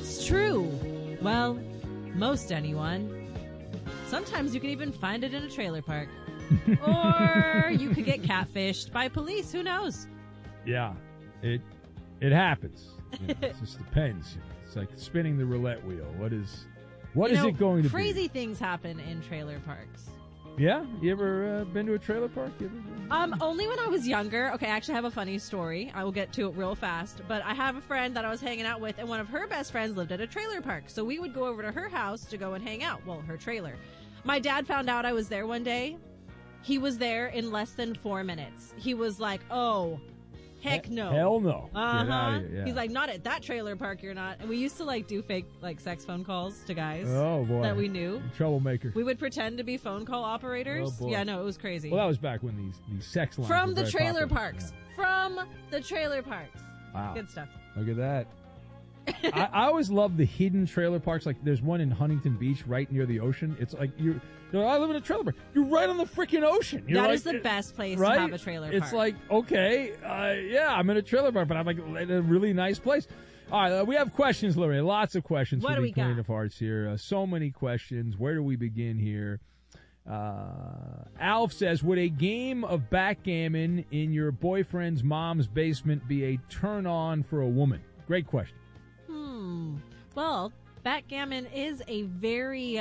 It's true. Well, most anyone. Sometimes you can even find it in a trailer park. Or you could get catfished by police. Who knows? Yeah, it happens. It just depends. It's like spinning the roulette wheel. What is it going to be? Crazy things happen in trailer parks. Yeah? You ever been to a trailer park? Only when I was younger. Okay, I actually have a funny story. I will get to it real fast. But I have a friend that I was hanging out with, and one of her best friends lived at a trailer park. So we would go over to her house to go and hang out. Well, her trailer. My dad found out I was there one day. He was there in less than 4 minutes. He was like, oh, heck no. Hell no. Uh-huh. Get out of here. Yeah. He's like, not at that trailer park, you're not. And we used to do fake sex phone calls to guys oh, boy. that we knew. Troublemaker. We would pretend to be phone call operators. Oh, boy. Yeah, no, it was crazy. Well, that was back when these sex lines From were the very trailer popular. parks. Yeah. From the trailer parks. Wow. Good stuff. Look at that. I always love the hidden trailer parks. Like there's one in Huntington Beach right near the ocean. It's like I live in a trailer park. You're right on the freaking ocean. That is the best place right? to have a trailer park. It's like, okay, yeah, I'm in a trailer park, but I'm like in a really nice place. All right, we have questions, Lorraine. Lots of questions What for do the we got? Queen of Hearts here. So many questions. Where do we begin here? Alf says, would a game of backgammon in your boyfriend's mom's basement be a turn-on for a woman? Great question. Well, backgammon is a very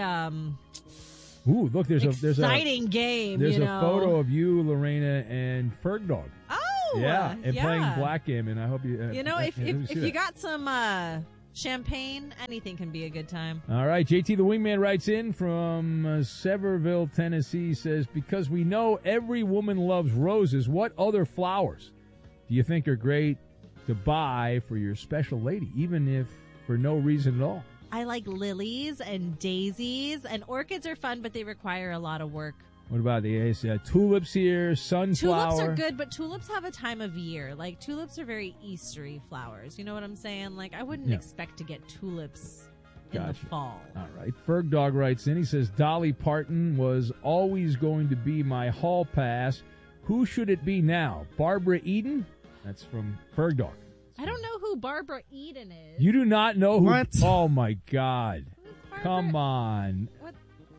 Ooh, look, there's exciting game. There's you a know? photo of you, Lorena, and Fergdog. Oh, yeah, and playing backgammon. I hope you. if you got some champagne, anything can be a good time. All right, JT the Wingman writes in from Sevierville, Tennessee. He says, because we know every woman loves roses, what other flowers do you think are great to buy for your special lady, even if for no reason at all? I like lilies and daisies, and orchids are fun, but they require a lot of work. What about the tulips here, sunflower? Tulips are good, but tulips have a time of year. Like, tulips are very Eastery flowers. You know what I'm saying? Like, I wouldn't expect to get tulips in the fall. All right. Fergdog writes in. He says, Dolly Parton was always going to be my hall pass. Who should it be now? Barbara Eden? That's from Fergdog. I don't know who Barbara Eden is. You do not know who? What? Oh, my God. Come on. What?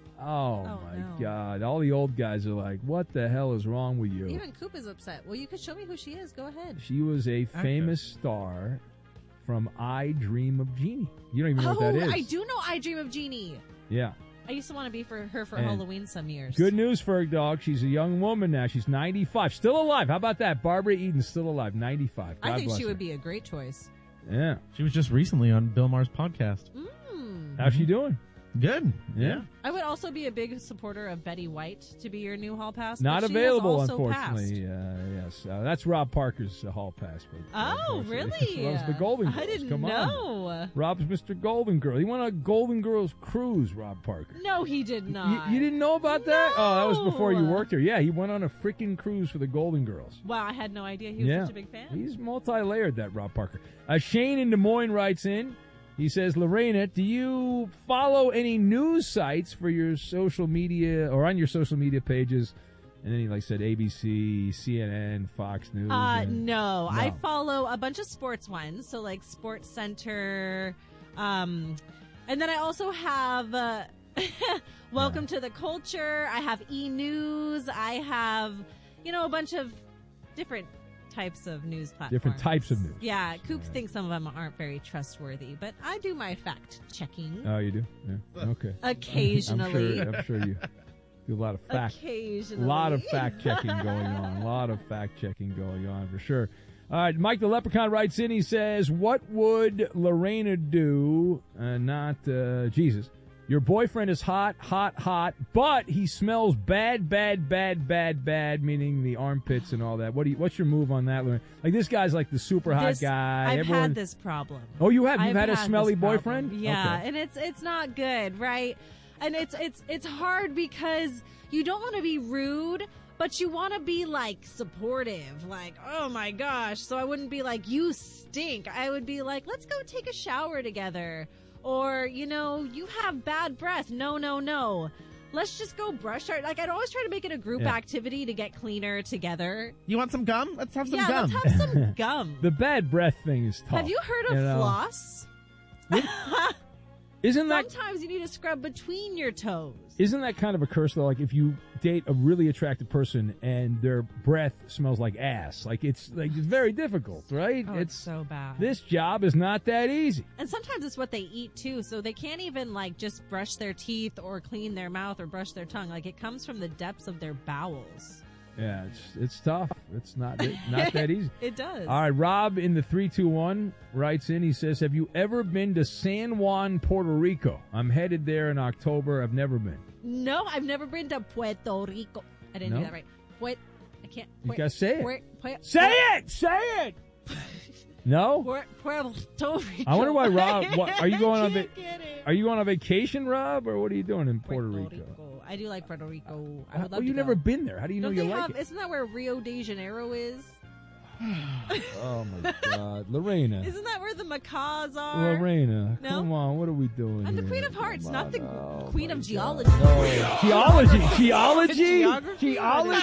Oh, my God. All the old guys are like, what the hell is wrong with you? Even Coop is upset. Well, you could show me who she is. Go ahead. She was a famous star from I Dream of Jeannie. You don't even know what that is. I do know I Dream of Jeannie. Yeah. I used to want to be for her for Halloween some years. Good news, Fergdog. She's a young woman now. She's 95. Still alive. How about that? Barbara Eden's still alive. 95. God I think bless she her. would be a great choice. Yeah. She was just recently on Bill Maher's podcast. How's she doing? Good. Yeah. I would also be a big supporter of Betty White to be your new hall pass. Not but she available, has also unfortunately. Yes. That's Rob Parker's hall pass. But, Oh, really? Loves the Golden Girls. I didn't Come know. on. Rob's Mr. Golden Girl. He went on a Golden Girls cruise, Rob Parker. No, he did not. You didn't know about that? Oh, that was before you No. worked here. Yeah, he went on a freaking cruise for the Golden Girls. Wow, I had no idea he was such a big fan. He's multi-layered, that Rob Parker. Shane in Des Moines writes in. He says, Lorena, do you follow any news sites for your social media or on your social media pages? And then he said ABC, CNN, Fox News. No. I follow a bunch of sports ones. So Sports Center. And then I also have Welcome to the Culture. I have E! News. I have, a bunch of different types of news platforms. Different types of news. Yeah, Coop thinks some of them aren't very trustworthy, but I do my fact checking. Oh, you do? Yeah. Okay. Occasionally. I'm sure you do a lot of Occasionally. A lot of fact checking going on. A lot of fact checking going on for sure. All right, Mike the Leprechaun writes in. He says, "What would Lorena do?" Not Jesus. Your boyfriend is hot, but he smells bad, meaning the armpits and all that. What's your move on that, Lorena? This guy's the super hot guy. I've had this problem. Oh, you have? You've had a smelly this boyfriend? problem. Yeah, Okay. and it's not good, right? And it's hard because you don't want to be rude, but you want to be supportive. Oh my gosh. So I wouldn't be you stink. I would be let's go take a shower together. Or, you have bad breath. No. Let's just go brush our... I'd always try to make it a group activity to get cleaner together. You want some gum? Let's have some gum. Let's have some gum. The bad breath thing is tough. Have you heard of floss? Isn't that Sometimes you need to scrub between your toes. Isn't that kind of a curse though? Like if you date a really attractive person and their breath smells like ass, it's very difficult, right? Oh, it's so bad. This job is not that easy. And sometimes it's what they eat too, so they can't even just brush their teeth or clean their mouth or brush their tongue. It comes from the depths of their bowels. Yeah, it's tough. It's not that easy. It does. All right, Rob in the 321 writes in. He says, "Have you ever been to San Juan, Puerto Rico? I'm headed there in October. I've never been." No, I've never been to Puerto Rico. I didn't do that right. I can't. You gotta say it. Say it. Say it. No. Puerto Rico. I wonder why Rob. Are you going on? Get it. Are you on a vacation, Rob, or what are you doing in Puerto Rico? I do like Puerto Rico. I would love to you've go. never been there. How do you know you like it? Isn't that where Rio de Janeiro is? Oh my God, Lorena! Isn't that where the macaws are? Lorena, No? come on, what are we doing? I'm the here? Queen of Hearts, Come not on. the Oh, Queen my of God. Geology. No. Geology.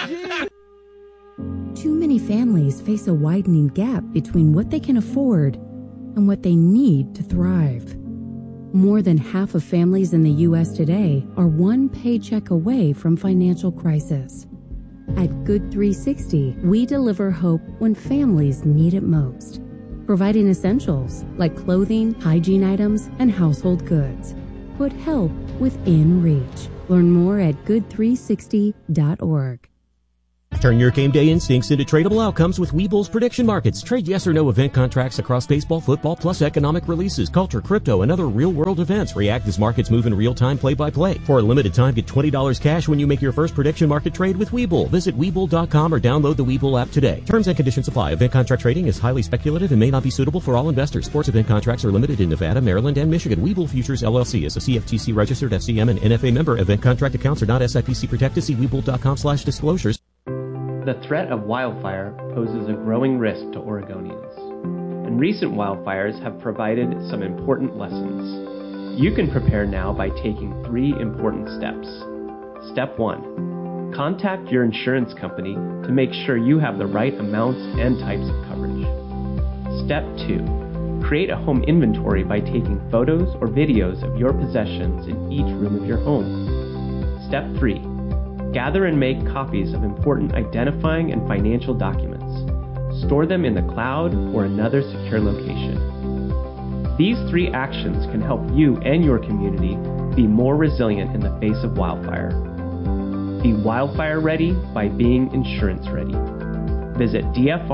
Too many families face a widening gap between what they can afford and what they need to thrive. More than half of families in the U.S. today are one paycheck away from financial crisis. At Good 360, we deliver hope when families need it most, providing essentials like clothing, hygiene items, and household goods. Put help within reach. Learn more at good360.org. Turn your game day instincts into tradable outcomes with Webull's prediction markets. Trade yes or no event contracts across baseball, football, plus economic releases, culture, crypto, and other real-world events. React as markets move in real time, play-by-play. For a limited time, get $20 cash when you make your first prediction market trade with Webull. Visit Webull.com or download the Webull app today. Terms and conditions apply. Event contract trading is highly speculative and may not be suitable for all investors. Sports event contracts are limited in Nevada, Maryland, and Michigan. Webull Futures LLC is a CFTC registered FCM and NFA member. Event contract accounts are not SIPC protected. See Webull.com/disclosures. The threat of wildfire poses a growing risk to Oregonians, and recent wildfires have provided some important lessons. You can prepare now by taking 3 important steps. Step 1. Contact your insurance company to make sure you have the right amounts and types of coverage. Step 2. Create a home inventory by taking photos or videos of your possessions in each room of your home. Step 3. Gather and make copies of important identifying and financial documents. Store them in the cloud or another secure location. These 3 actions can help you and your community be more resilient in the face of wildfire. Be wildfire ready by being insurance ready. Visit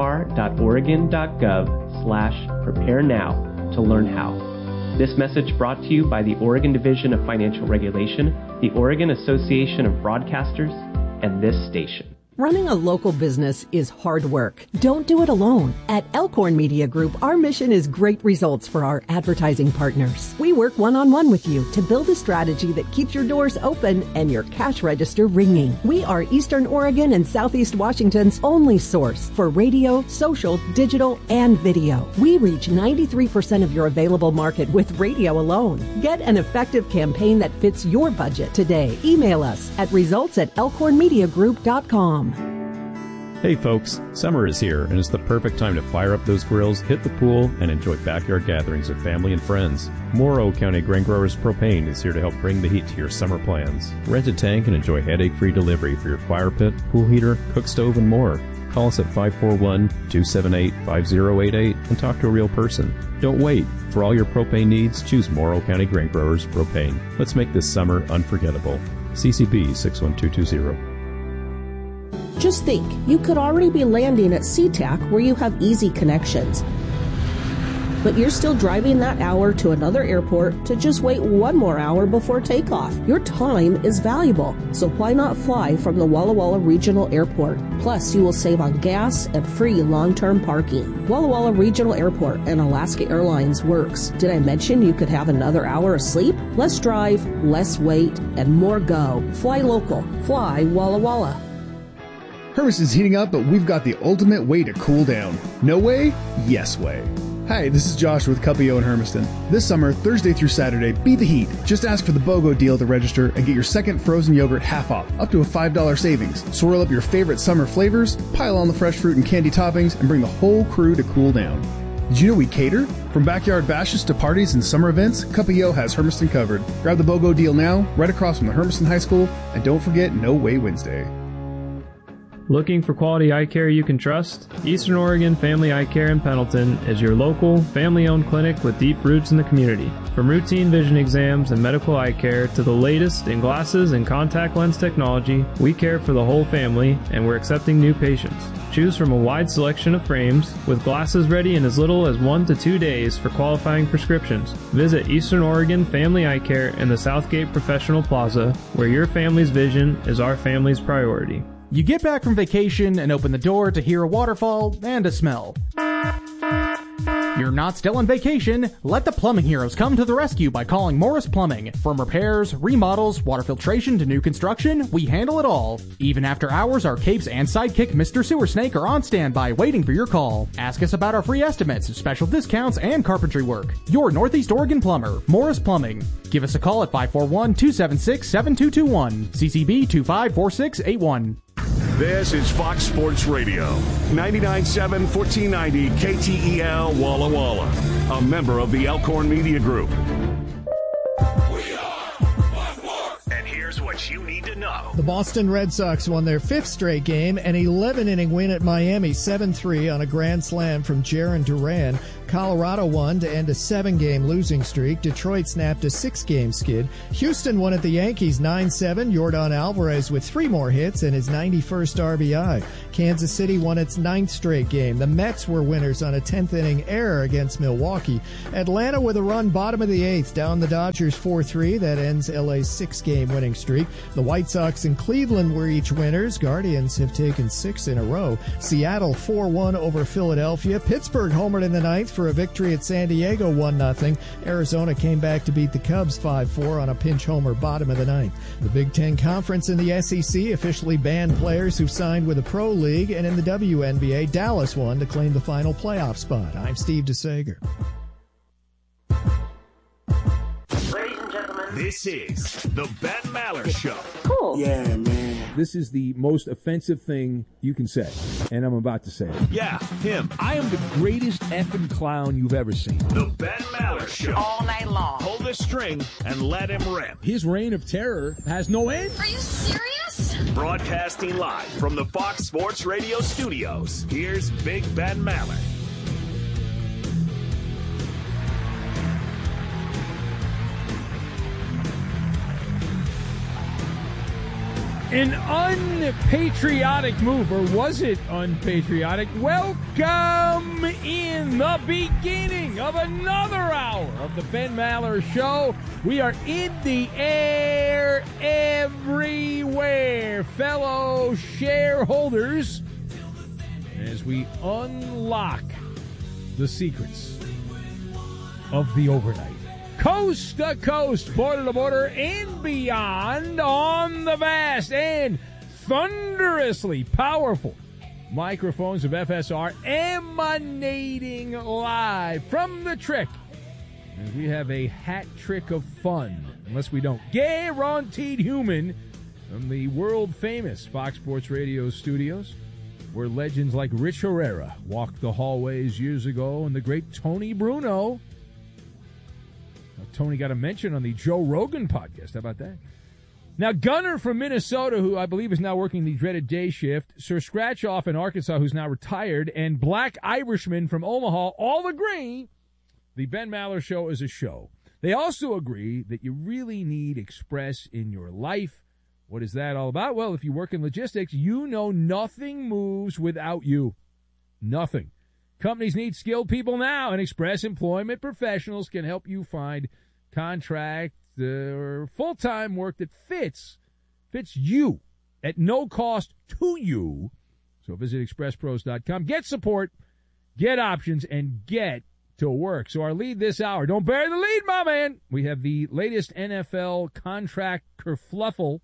dfr.oregon.gov/prepare now to learn how. This message brought to you by the Oregon Division of Financial Regulation, the Oregon Association of Broadcasters, and this station. Running a local business is hard work. Don't do it alone. At Elkhorn Media Group, our mission is great results for our advertising partners. We work one-on-one with you to build a strategy that keeps your doors open and your cash register ringing. We are Eastern Oregon and Southeast Washington's only source for radio, social, digital, and video. We reach 93% of your available market with radio alone. Get an effective campaign that fits your budget today. Email us at results@elkhornmediagroup.com. Hey folks, summer is here and it's the perfect time to fire up those grills, hit the pool, and enjoy backyard gatherings with family and friends. Morrow County Grain Growers Propane is here to help bring the heat to your summer plans. Rent a tank and enjoy headache-free delivery for your fire pit, pool heater, cook stove, and more. Call us at 541-278-5088 and talk to a real person. Don't wait. For all your propane needs, choose Morrow County Grain Growers Propane. Let's make this summer unforgettable. CCB 61220. Just think, you could already be landing at SeaTac where you have easy connections. But you're still driving that hour to another airport to just wait 1 more hour before takeoff. Your time is valuable, so why not fly from the Walla Walla Regional Airport? Plus, you will save on gas and free long-term parking. Walla Walla Regional Airport and Alaska Airlines works. Did I mention you could have another hour of sleep? Less drive, less wait, and more go. Fly local. Fly Walla Walla. Hermiston's heating up, but we've got the ultimate way to cool down. No way? Yes way. Hi, this is Josh with Cuppio in Hermiston. This summer, Thursday through Saturday, beat the heat. Just ask for the BOGO deal at the register and get your second frozen yogurt half off, up to a $5 savings. Swirl up your favorite summer flavors, pile on the fresh fruit and candy toppings, and bring the whole crew to cool down. Did you know we cater? From backyard bashes to parties and summer events, Cup of Yo has Hermiston covered. Grab the BOGO deal now, right across from the Hermiston High School, and don't forget No Way Wednesday. Looking for quality eye care you can trust? Eastern Oregon Family Eye Care in Pendleton is your local, family-owned clinic with deep roots in the community. From routine vision exams and medical eye care to the latest in glasses and contact lens technology, we care for the whole family, and we're accepting new patients. Choose from a wide selection of frames, with glasses ready in as little as 1 to 2 days for qualifying prescriptions. Visit Eastern Oregon Family Eye Care in the Southgate Professional Plaza, where your family's vision is our family's priority. You get back from vacation and open the door to hear a waterfall and a smell. You're not still on vacation. Let the plumbing heroes come to the rescue by calling Morris Plumbing. From repairs, remodels, water filtration to new construction, we handle it all. Even after hours, our capes and sidekick Mr. Sewer Snake are on standby waiting for your call. Ask us about our free estimates, special discounts, and carpentry work. Your Northeast Oregon plumber, Morris Plumbing. Give us a call at 541-276-7221. CCB 254681. This is Fox Sports Radio, 99.7 1490 KTEL Walla Walla, a member of the Elkhorn Media Group. And here's what you need to know. The Boston Red Sox won their 5th straight game, an 11-inning win at Miami, 7-3 on a grand slam from Jarren Duran. Colorado won to end a 7-game losing streak. Detroit snapped a 6-game skid. Houston won at the Yankees 9-7. Yordan Alvarez with 3 more hits and his 91st RBI. Kansas City won its 9th straight game. The Mets were winners on a 10th-inning error against Milwaukee. Atlanta with a run bottom of the 8th, down the Dodgers 4-3. That ends LA's 6-game winning streak. The White Sox and Cleveland were each winners. Guardians have taken 6 in a row. Seattle 4-1 over Philadelphia. Pittsburgh homered in the 9th for a victory at San Diego 1-0. Arizona came back to beat the Cubs 5-4 on a pinch homer bottom of the 9th. The Big Ten Conference in the SEC officially banned players who signed with a pro league, and in the WNBA, Dallas won to claim the final playoff spot. I'm Steve DeSager. Ladies and gentlemen, this is the Ben Maller Show. Cool. Yeah, man. This is the most offensive thing you can say, and I'm about to say it. Yeah, him. I am the greatest effing clown you've ever seen. The Ben Maller Show. All night long. Pull the string and let him rip. His reign of terror has no end. Are you serious? Broadcasting live from the Fox Sports Radio studios, here's Big Ben Maller. An unpatriotic move, or was it unpatriotic? Welcome in the beginning of another hour of the Ben Maller Show. We are in the air everywhere, fellow shareholders, as we unlock the secrets of the overnight. Coast to coast, border to border, and beyond on the vast and thunderously powerful microphones of FSR emanating live from the trick. And we have a hat trick of fun, unless we don't. Guaranteed human from the world-famous Fox Sports Radio studios, where legends like Rich Herrera walked the hallways years ago, and the great Tony Bruno. Tony got a mention on the Joe Rogan podcast. How about that? Now, Gunner from Minnesota, who I believe is now working the dreaded day shift, Sir Scratchoff in Arkansas, who's now retired, and Black Irishman from Omaha all agree the Ben Maller Show is a show. They also agree that you really need Express in your life. What is that all about? Well, if you work in logistics, you know nothing moves without you. Nothing. Companies need skilled people now, and Express Employment Professionals can help you find contract or full-time work that fits you at no cost to you. So visit expresspros.com. Get support, get options, and get to work. So our lead this hour, don't bury the lead, my man. We have the latest NFL contract kerfluffle,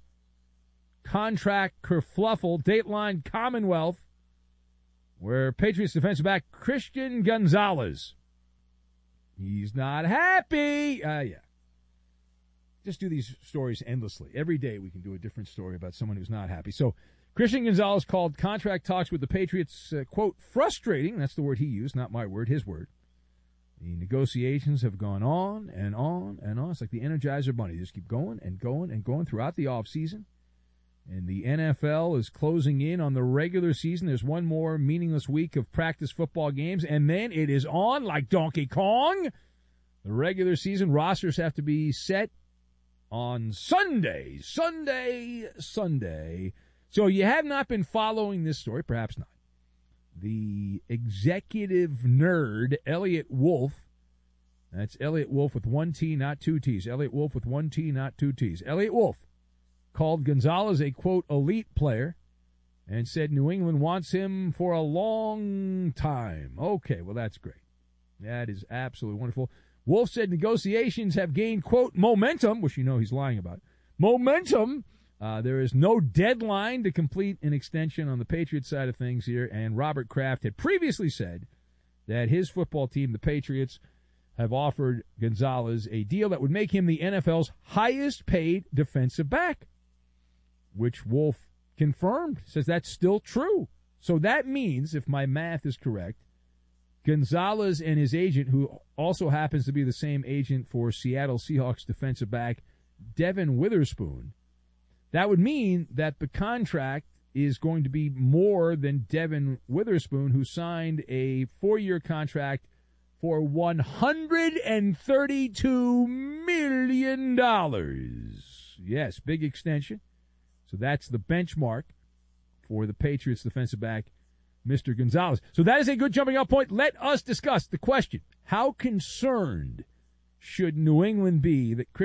Dateline Commonwealth, where Patriots defensive back Christian Gonzalez, he's not happy. Yeah. Just do these stories endlessly. Every day we can do a different story about someone who's not happy. So Christian Gonzalez called contract talks with the Patriots, quote, frustrating. That's the word he used, not my word, his word. The negotiations have gone on and on and on. It's like the Energizer Bunny. They just keep going and going and going throughout the offseason. And the NFL is closing in on the regular season. There's one more meaningless week of practice football games, and then it is on like Donkey Kong. The regular season rosters have to be set on Sunday. So you have not been following this story, perhaps not. The executive nerd, Elliot Wolf, that's Elliot Wolf with one T, not two T's. Elliot Wolf with one T, not two T's. Elliot Wolf called Gonzalez a, quote, elite player and said New England wants him for a long time. Okay, well, that's great. That is absolutely wonderful. Wolf said negotiations have gained, quote, momentum, which you know he's lying about. Momentum. There is no deadline to complete an extension on the Patriots side of things here, and Robert Kraft had previously said that his football team, the Patriots, have offered Gonzalez a deal that would make him the NFL's highest-paid defensive back, which Wolf confirmed, says that's still true. So that means, if my math is correct, Gonzalez and his agent, who also happens to be the same agent for Seattle Seahawks defensive back Devin Witherspoon, that would mean that the contract is going to be more than Devin Witherspoon, who signed a 4-year contract for $132 million. Yes, big extension. So that's the benchmark for the Patriots defensive back, Mr. Gonzalez. So that is a good jumping off point. Let us discuss the question. How concerned should New England be that Chris